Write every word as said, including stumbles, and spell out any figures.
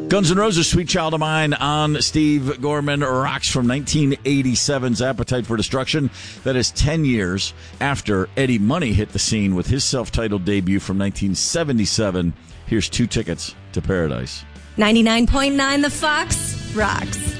Guns N' Roses, Sweet Child of Mine on Steve Gorman rocks from nineteen eighty-seven's Appetite for Destruction. That is ten years after Eddie Money hit the scene with his self-titled debut from nineteen seventy-seven. Here's two tickets to Paradise. ninety-nine point nine The Fox rocks.